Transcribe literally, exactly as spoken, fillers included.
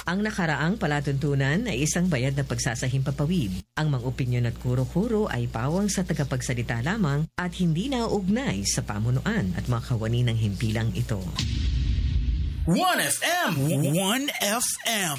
Ang nakaraang palatuntunan ay isang bayad na pagsasahimpapawid. Ang mga opinyon at kuro-kuro ay pawang sa tagapagsalita lamang at hindi nauugnay sa pamunuan at mga kawani ng himpilang ito. one F M! one F M!